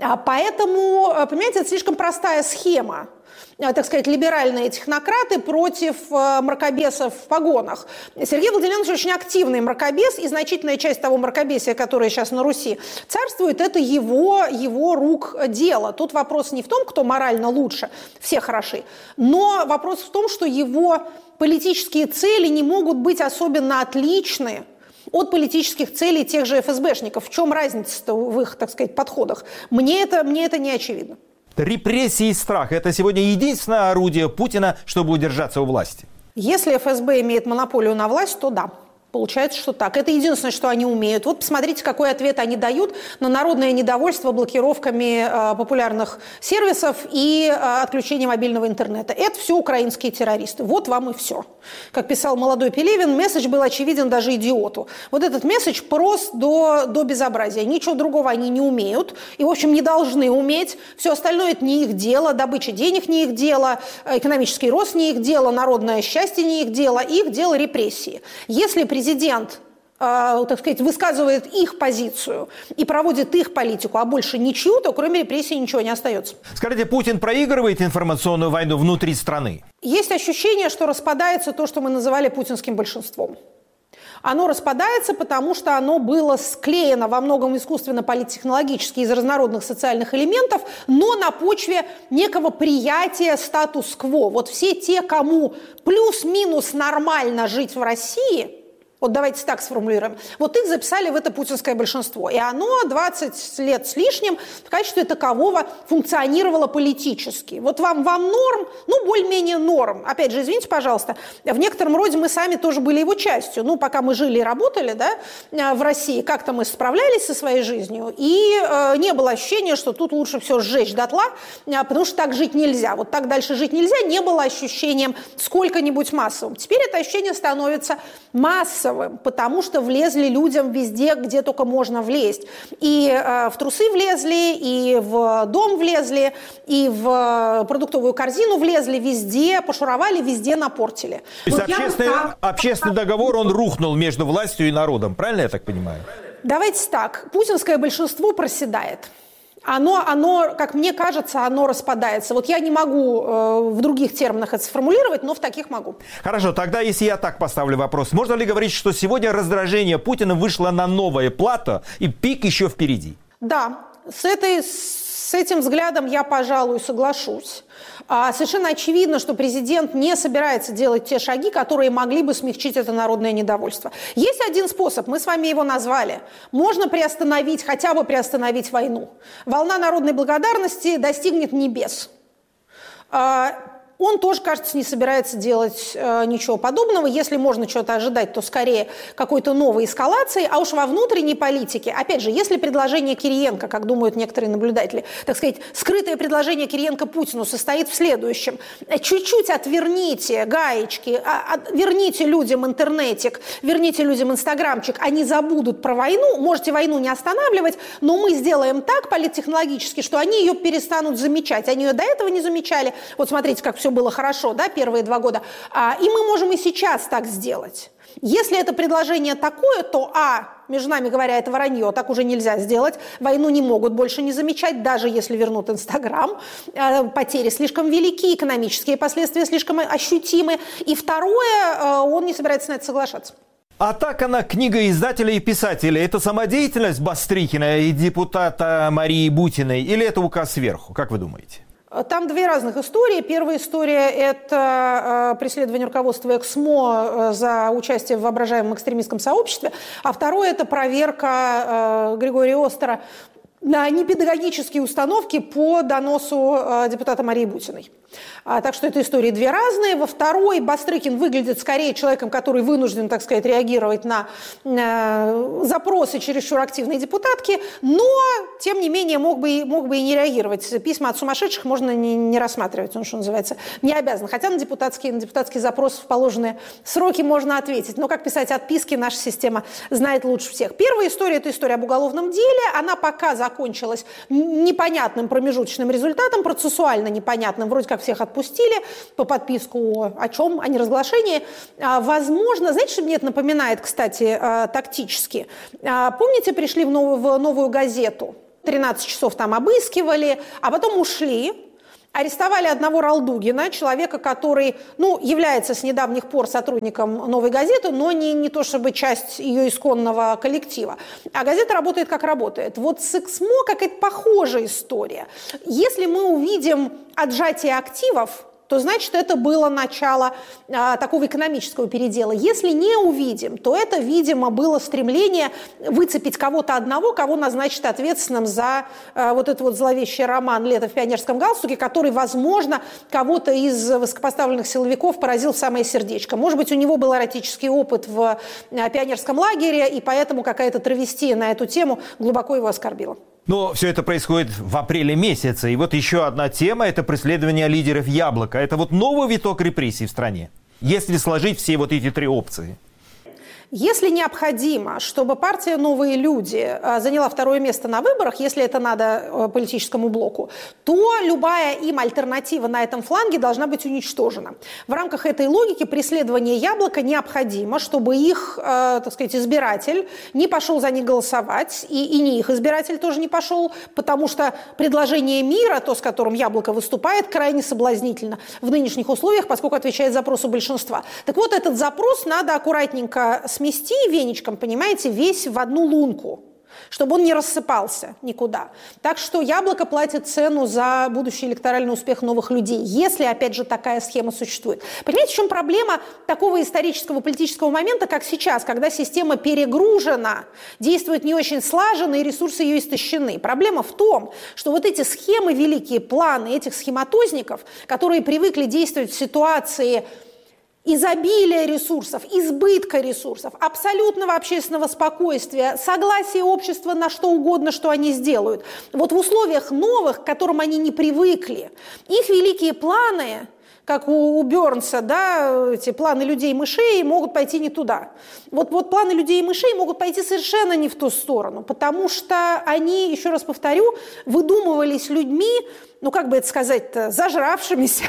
Поэтому, понимаете, это слишком простая схема. Так сказать, либеральные технократы против э, мракобесов в погонах. Сергей Владимирович очень активный мракобес, и значительная часть того мракобесия, которое сейчас на Руси царствует, это его, его рук дело. Тут вопрос не в том, кто морально лучше, все хороши, но вопрос в том, что его политические цели не могут быть особенно отличны от политических целей тех же эф эс бэшников. В чем разница-то в их, так сказать, подходах? Мне это, мне это не очевидно.
Репрессии и страх – это сегодня единственное орудие Путина, чтобы удержаться у власти?
Если эф эс бэ имеет монополию на власть, то да. Получается, что так. Это единственное, что они умеют. Вот посмотрите, какой ответ они дают на народное недовольство блокировками э, популярных сервисов и э, отключением мобильного интернета. Это все украинские террористы. Вот вам и все. Как писал молодой Пелевин, месседж был очевиден даже идиоту. Вот этот месседж прост до, до безобразия. Ничего другого они не умеют и, в общем, не должны уметь. Все остальное – это не их дело. Добыча денег не их дело, экономический рост не их дело, народное счастье не их дело. Их дело репрессии. Если президент, э, так сказать, высказывает их позицию и проводит их политику, а больше ничью, то кроме репрессий ничего не остается.
Скажите, Путин проигрывает информационную войну внутри страны?
Есть ощущение, что распадается то, что мы называли путинским большинством. Оно распадается, потому что оно было склеено во многом искусственно-политтехнологически из разнородных социальных элементов, но на почве некого приятия статус-кво. Вот все те, кому плюс-минус нормально жить в России, вот давайте так сформулируем, вот их записали в это путинское большинство. И оно двадцать лет с лишним в качестве такового функционировало политически. Вот вам, вам норм, ну, более-менее норм. Опять же, извините, пожалуйста, в некотором роде мы сами тоже были его частью. Ну, пока мы жили и работали, да, в России, как-то мы справлялись со своей жизнью, и э, не было ощущения, что тут лучше все сжечь дотла, э, потому что так жить нельзя. Вот так дальше жить нельзя, не было ощущением сколько-нибудь массовым. Теперь это ощущение становится массовым, потому что влезли людям везде, где только можно влезть. И э, в трусы влезли, и в дом влезли, и в продуктовую корзину влезли, везде пошуровали, везде напортили.
То есть
вот
общественный,
я...
общественный договор, он рухнул между властью и народом, правильно я так понимаю?
Давайте так, путинское большинство проседает. Оно, оно, как мне кажется, оно распадается. Вот я не могу э, в других терминах это сформулировать, но в таких могу.
Хорошо, тогда если я так поставлю вопрос, можно ли говорить, что сегодня раздражение Путина вышло на новое плато и пик еще впереди?
Да, с, этой, с этим взглядом я, пожалуй, соглашусь. А совершенно очевидно, что президент не собирается делать те шаги, которые могли бы смягчить это народное недовольство. Есть один способ, мы с вами его назвали. Можно приостановить, хотя бы приостановить войну. Волна народной благодарности достигнет небес. Он тоже, кажется, не собирается делать э, ничего подобного. Если можно что-то ожидать, то скорее какой-то новой эскалации. А уж во внутренней политике, опять же, если предложение Кириенко, как думают некоторые наблюдатели, так сказать, скрытое предложение Кириенко Путину состоит в следующем. Чуть-чуть отверните гаечки, от, верните людям интернетик, верните людям инстаграмчик, они забудут про войну, можете войну не останавливать, но мы сделаем так политтехнологически, что они ее перестанут замечать. Они ее до этого не замечали. Вот смотрите, как все было хорошо, да, первые два года. А, и мы можем и сейчас так сделать. Если это предложение такое, то, а, между нами говоря, это вранье, так уже нельзя сделать. Войну не могут больше не замечать, даже если вернут Инстаграм. А, потери слишком велики, экономические последствия слишком ощутимы. И второе, а, он не собирается на это соглашаться.
Атака на книгоиздателя и писателя – это самодеятельность Бастрыкина и депутата Марии Бутиной или это указ сверху? Как вы думаете?
Там две разных истории. Первая история – это преследование руководства Эксмо за участие в воображаемом экстремистском сообществе, а второе – это проверка Григория Остера на непедагогические установки по доносу депутата Марии Бутиной. А, так что это истории две разные. Во второй Бастрыкин выглядит скорее человеком, который вынужден, так сказать, реагировать на э, запросы чересчур активной депутатки, но, тем не менее, мог бы, мог бы и не реагировать. Письма от сумасшедших можно не, не рассматривать, он, что называется, не обязан. Хотя на депутатский, на депутатский запрос в положенные сроки можно ответить. Но как писать отписки, наша система знает лучше всех. Первая история – это история об уголовном деле. Она пока закончилась непонятным промежуточным результатом, процессуально непонятным, вроде как всех отпустили по подписку о чем? О неразглашении. Возможно, знаете, что мне это напоминает, кстати, тактически? Помните, пришли в новую, в новую газету, тринадцать часов там обыскивали, а потом ушли. Арестовали одного Ралдугина, человека, который, ну, является с недавних пор сотрудником «Новой газеты», но не, не то чтобы часть ее исконного коллектива. А газета работает как работает. Вот с Эксмо какая-то похожая история. Если мы увидим отжатие активов, то значит, это было начало а, такого экономического передела. Если не увидим, то это, видимо, было стремление выцепить кого-то одного, кого назначить ответственным за а, вот этот вот зловещий роман «Лето в пионерском галстуке», который, возможно, кого-то из высокопоставленных силовиков поразил в самое сердечко. Может быть, у него был эротический опыт в а, пионерском лагере, и поэтому какая-то травестия на эту тему глубоко его оскорбила.
Но все это происходит в апреле месяце. И вот еще одна тема – это преследование лидеров «Яблока». Это вот новый виток репрессий в стране, если сложить все вот эти три опции.
Если необходимо, чтобы партия «Новые люди» заняла второе место на выборах, если это надо политическому блоку, то любая им альтернатива на этом фланге должна быть уничтожена. В рамках этой логики преследование «Яблока» необходимо, чтобы их, э, так сказать, избиратель не пошел за них голосовать, и, и не их избиратель тоже не пошел, потому что предложение мира, то, с которым «Яблоко» выступает, крайне соблазнительно в нынешних условиях, поскольку отвечает запросу большинства. Так вот, этот запрос надо аккуратненько смести веничком, понимаете, весь в одну лунку, чтобы он не рассыпался никуда. Так что «Яблоко» платит цену за будущий электоральный успех «Новых людей», если, опять же, такая схема существует. Понимаете, в чем проблема такого исторического политического момента, как сейчас, когда система перегружена, действует не очень слаженно, и ресурсы ее истощены. Проблема в том, что вот эти схемы, великие планы этих схематозников, которые привыкли действовать в ситуации изобилия ресурсов, избытка ресурсов, абсолютного общественного спокойствия, согласия общества на что угодно, что они сделают. Вот в условиях новых, к которым они не привыкли, их великие планы, как у, у Бернса, да, эти планы людей-мышей могут пойти не туда. Вот, вот планы людей-мышей могут пойти совершенно не в ту сторону, потому что они, еще раз повторю, выдумывались людьми, ну как бы это сказать-то, зажравшимися,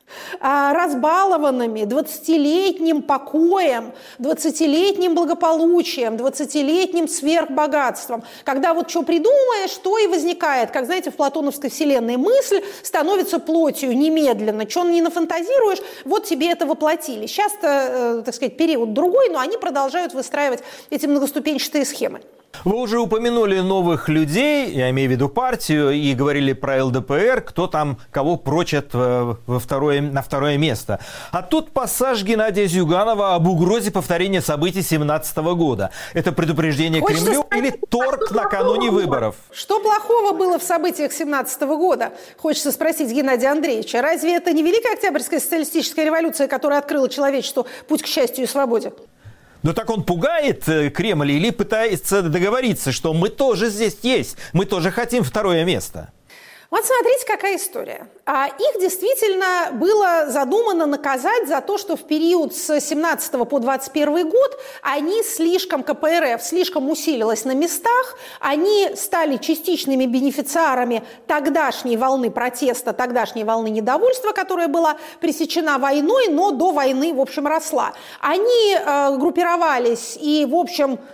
разбалованными двадцатилетним покоем, двадцатилетним благополучием, двадцатилетним сверхбогатством. Когда вот что придумаешь, то и возникает. Как, знаете, в платоновской вселенной мысль становится плотью немедленно. Что не нафантазируешь, вот тебе это воплотили. Сейчас-то, э, так сказать, период другой, но они продолжают выстраивать эти многоступенчатые схемы.
Вы уже упомянули «Новых людей», я имею в виду партию, и говорили про эл дэ пэ эр, кто там кого прочат во второе, на второе место. А тут пассаж Геннадия Зюганова об угрозе повторения событий семнадцатого года. Это предупреждение Хочется Кремлю сказать, или торг накануне выборов?
Что плохого было в событиях семнадцатого года? Хочется спросить Геннадия Андреевича. Разве это не Великая Октябрьская социалистическая революция, которая открыла человечеству путь к счастью и свободе?
Но так он пугает Кремль или пытается договориться, что мы тоже здесь есть, мы тоже хотим второе место?
Вот смотрите, какая история. А их действительно было задумано наказать за то, что в период с семнадцатого по двадцать первый год они слишком, ка пэ эр эф слишком усилилась на местах, они стали частичными бенефициарами тогдашней волны протеста, тогдашней волны недовольства, которая была пресечена войной, но до войны, в общем, росла. Они э, группировались и, в общем,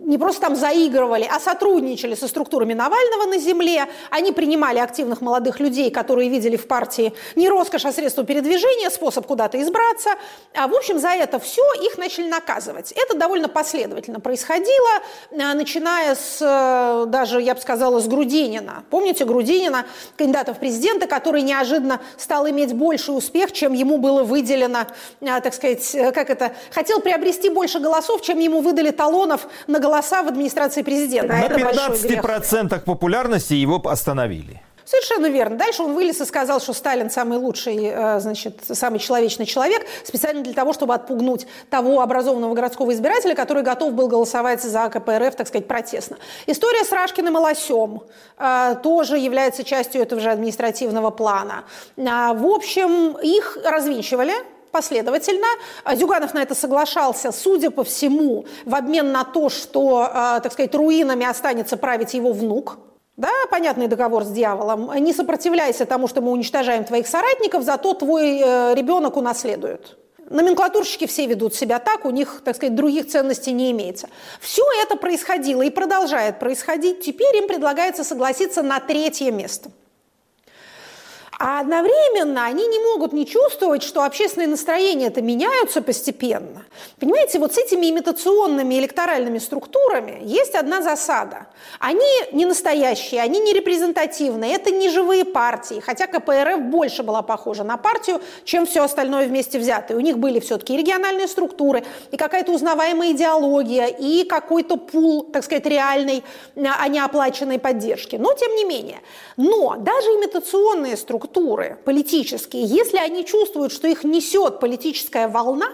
не просто там заигрывали, а сотрудничали со структурами Навального на земле. Они принимали активных молодых людей, которые видели в партии не роскошь, а средство передвижения, способ куда-то избраться. А, в общем, за это все их начали наказывать. Это довольно последовательно происходило, начиная с, даже, я бы сказала, с Грудинина. Помните Грудинина, кандидата в президенты, который неожиданно стал иметь больший успех, чем ему было выделено, так сказать, как это, хотел приобрести больше голосов, чем ему выдали талонов на голоса в администрации президента.
На пятнадцати процентах популярности его остановили.
Совершенно верно. Дальше он вылез и сказал, что Сталин самый лучший, значит, самый человечный человек, специально для того, чтобы отпугнуть того образованного городского избирателя, который готов был голосовать за ка пэ эр эф, так сказать, протестно. История с Рашкиным и Лосем э, тоже является частью этого же административного плана. Э, в общем, их развинчивали последовательно. Зюганов на это соглашался, судя по всему, в обмен на то, что, э, так сказать, руинами останется править его внук. Да, понятный договор с дьяволом. Не сопротивляйся тому, что мы уничтожаем твоих соратников, зато твой э, ребенок унаследует. Номенклатурщики все ведут себя так, у них, так сказать, других ценностей не имеется. Все это происходило и продолжает происходить. Теперь им предлагается согласиться на третье место. А одновременно они не могут не чувствовать, что общественные настроения-то меняются постепенно. Понимаете, вот с этими имитационными электоральными структурами есть одна засада. Они не настоящие, они не репрезентативные, это не живые партии, хотя ка пэ эр эф больше была похожа на партию, чем все остальное вместе взятое. У них были все-таки и региональные структуры, и какая-то узнаваемая идеология, и какой-то пул, так сказать, реальной, а не оплаченной поддержки. Но тем не менее. Но даже имитационные структуры, политические, если они чувствуют, что их несет политическая волна,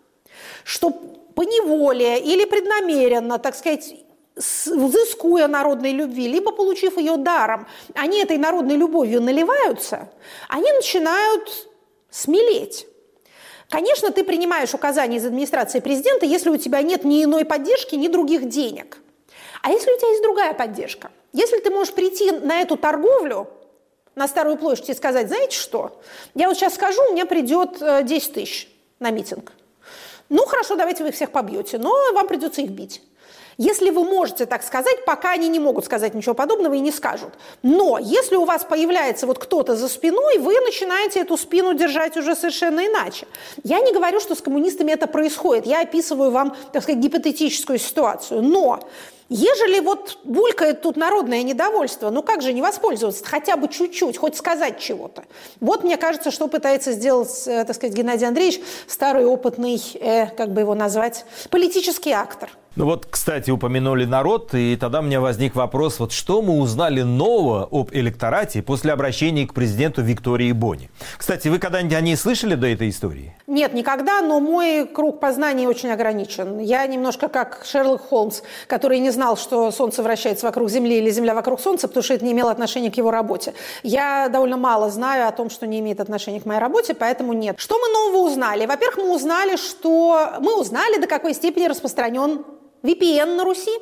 что поневоле или преднамеренно, так сказать, взыскуя народной любви, либо получив ее даром, они этой народной любовью наливаются, они начинают смелеть. Конечно, ты принимаешь указания из администрации президента, если у тебя нет ни иной поддержки, ни других денег. А если у тебя есть другая поддержка? Если ты можешь прийти на эту торговлю, на Старую площадь и сказать, знаете что, я вот сейчас скажу, у меня придет десять тысяч на митинг. Ну, хорошо, давайте вы их всех побьете, но вам придется их бить. Если вы можете так сказать, пока они не могут сказать ничего подобного и не скажут. Но если у вас появляется вот кто-то за спиной, вы начинаете эту спину держать уже совершенно иначе. Я не говорю, что с коммунистами это происходит. Я описываю вам, так сказать, гипотетическую ситуацию. Но ежели вот булькает тут народное недовольство, ну как же не воспользоваться хотя бы чуть-чуть, хоть сказать чего-то. Вот мне кажется, что пытается сделать, так сказать, Геннадий Андреевич, старый опытный, э, как бы его назвать, политический актор.
Ну вот, кстати, упомянули народ, и тогда у меня возник вопрос, вот что мы узнали нового об электорате после обращения к президенту Виктории Бони? Кстати, вы когда-нибудь о ней слышали до этой истории?
Нет, никогда, но мой круг познаний очень ограничен. Я немножко как Шерлок Холмс, который не знал, что Солнце вращается вокруг Земли или Земля вокруг Солнца, потому что это не имело отношения к его работе. Я довольно мало знаю о том, что не имеет отношения к моей работе, поэтому нет. Что мы нового узнали? Во-первых, мы узнали, что мы узнали, до какой степени распространен ви пи эн на Руси.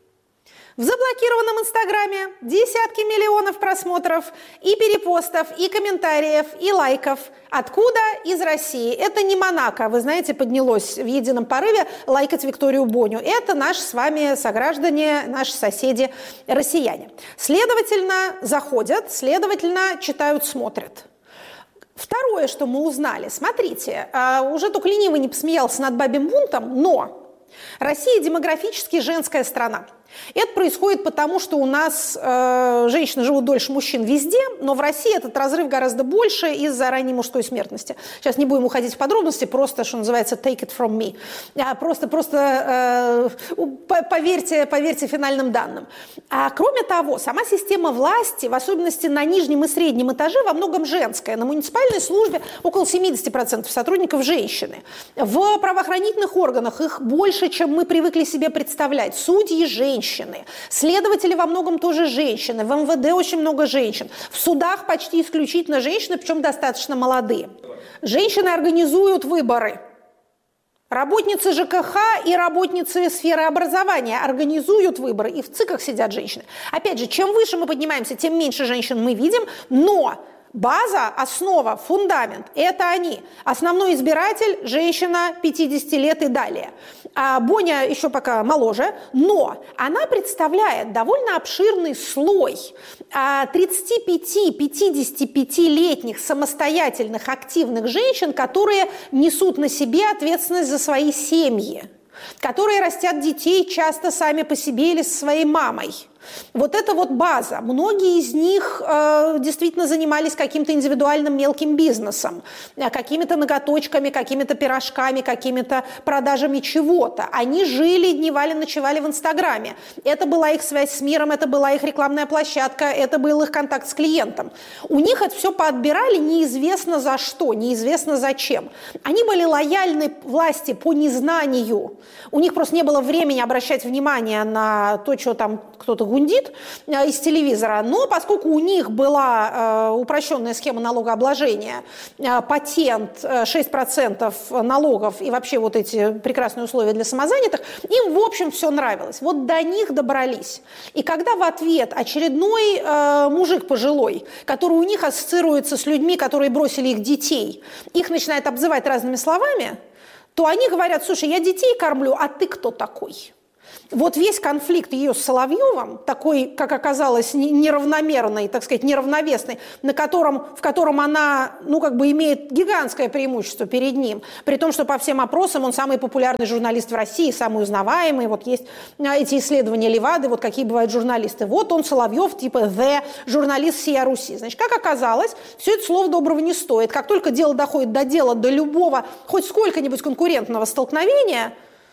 В заблокированном Инстаграме десятки миллионов просмотров и перепостов, и комментариев, и лайков. Откуда? Из России. Это не Монако, вы знаете, поднялось в едином порыве лайкать Викторию Боню. Это наши с вами сограждане, наши соседи, россияне. Следовательно, заходят, следовательно, читают, смотрят. Второе, что мы узнали. Смотрите, уже только ленивый не посмеялся над бабьим бунтом, но Россия демографически женская страна. Это происходит потому, что у нас э, женщины живут дольше мужчин везде, но в России этот разрыв гораздо больше из-за ранней мужской смертности. Сейчас не будем уходить в подробности, просто, что называется, take it from me. А просто просто э, поверьте, поверьте финальным данным. А кроме того, сама система власти, в особенности на нижнем и среднем этаже, во многом женская. На муниципальной службе около семьдесят процентов сотрудников женщины. В правоохранительных органах их больше, чем мы привыкли себе представлять. Судьи женщины. Женщины. Следователи во многом тоже женщины. В эм вэ дэ очень много женщин. В судах почти исключительно женщины, причем достаточно молодые. Женщины организуют выборы. Работницы жэ ка ха и работницы сферы образования организуют выборы. И в ЦИКах сидят женщины. Опять же, чем выше мы поднимаемся, тем меньше женщин мы видим. Но База, основа, фундамент – это они. Основной избиратель – женщина пятидесяти лет и далее. А Боня еще пока моложе, но она представляет довольно обширный слой тридцати пяти — пятидесяти пятилетних самостоятельных активных женщин, которые несут на себе ответственность за свои семьи, которые растят детей часто сами по себе или со своей мамой. Вот это вот база. Многие из них э, действительно занимались каким-то индивидуальным мелким бизнесом, какими-то ноготочками, какими-то пирожками, какими-то продажами чего-то. Они жили, дневали, ночевали в Инстаграме. Это была их связь с миром, это была их рекламная площадка, это был их контакт с клиентом. У них это все поотбирали неизвестно за что, неизвестно зачем. Они были лояльны власти по незнанию. У них просто не было времени обращать внимание на то, что там кто-то гундит из телевизора, но поскольку у них была э, упрощенная схема налогообложения, э, патент, э, шесть процентов налогов и вообще вот эти прекрасные условия для самозанятых, им, в общем, все нравилось. Вот до них добрались. И когда в ответ очередной э, мужик пожилой, который у них ассоциируется с людьми, которые бросили их детей, их начинает обзывать разными словами, то они говорят: слушай, я детей кормлю, а ты кто такой? Вот весь конфликт ее с Соловьевым, такой, как оказалось, неравномерный, так сказать, неравновесный, на котором, в котором она, ну, как бы имеет гигантское преимущество перед ним, при том, что по всем опросам он самый популярный журналист в России, самый узнаваемый, вот есть эти исследования Левады, вот какие бывают журналисты. Вот он, Соловьев, типа «the» журналист всей Руси. Значит, как оказалось, все это слова доброго не стоит. Как только дело доходит до дела, до любого, хоть сколько-нибудь конкурентного столкновения,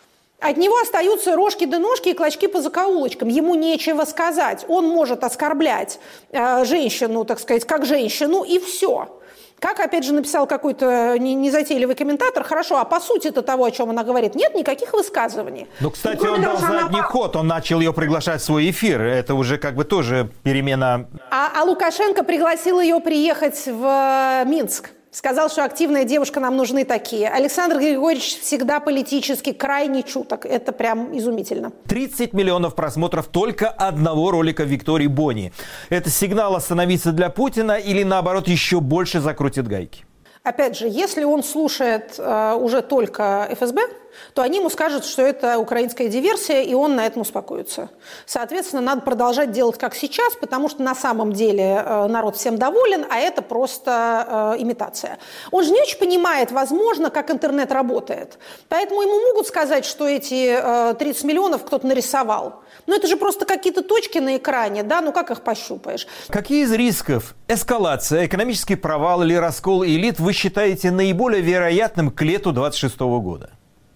от него остаются рожки да ножки и клочки по закоулочкам. Ему нечего сказать. Он может оскорблять э, женщину, так сказать, как женщину, и все. Как, опять же, написал какой-то незатейливый комментатор, хорошо, а по сути-то того, о чем она говорит, нет никаких высказываний.
Ну, кстати,
ну,
он дал
того,
задний
она...
ход, он начал ее приглашать в свой эфир. Это уже как бы тоже перемена.
А, а Лукашенко пригласил ее приехать в Минск. Сказал, что активная девушка, нам нужны такие. Александр Григорьевич всегда политически крайне чуток. Это прям изумительно.
тридцать миллионов просмотров только одного ролика Виктории Бони. Это сигнал остановиться для Путина или, наоборот, еще больше закрутит гайки?
Опять же, если он слушает э, уже только эф эс бэ, то они ему скажут, что это украинская диверсия, и он на этом успокоится. Соответственно, надо продолжать делать как сейчас, потому что на самом деле э, народ всем доволен, а это просто э, имитация. Он же не очень понимает, возможно, как интернет работает. Поэтому ему могут сказать, что эти э, тридцать миллионов кто-то нарисовал. Но это же просто какие-то точки на экране, да, ну как их пощупаешь?
Какие из рисков – эскалация, экономический провал или раскол элит – вы считаете наиболее вероятным к лету двадцать шестого года?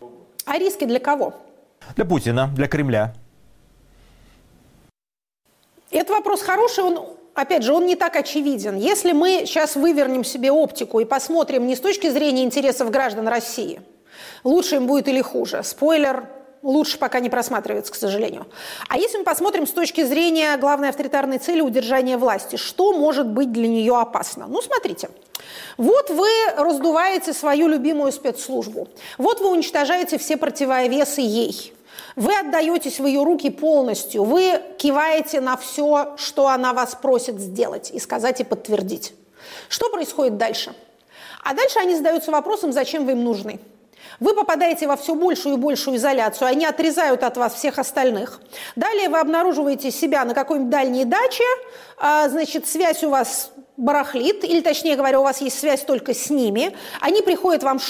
А риски для кого?
Для Путина, для Кремля.
Это вопрос хороший, он, опять же, он не так очевиден. Если мы сейчас вывернем себе оптику и посмотрим не с точки зрения интересов граждан России, лучше им будет или хуже, спойлер, лучше пока не просматривается, к сожалению. А если мы посмотрим с точки зрения главной авторитарной цели удержания власти, что может быть для нее опасно? Ну, смотрите. Вот вы раздуваете свою любимую спецслужбу. Вот вы уничтожаете все противовесы ей. Вы отдаетесь в ее руки полностью. Вы киваете на все, что она вас просит сделать, и сказать, и подтвердить. Что происходит дальше? А дальше они задаются вопросом, зачем вы им нужны. Вы попадаете во все большую и большую изоляцию, они отрезают от вас всех остальных. Далее вы обнаруживаете себя на какой-нибудь дальней даче, значит, связь у вас барахлит, или, точнее говоря, у вас есть связь только с ними. Они приходят вам